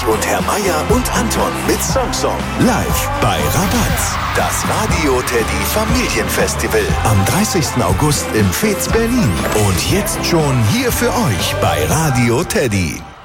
und Herr Meier und Anton mit Samsung. Live bei Rabatz. Das Radio Teddy Familienfestival am 30. August im Fez Berlin. Und jetzt schon hier für euch bei Radio Teddy.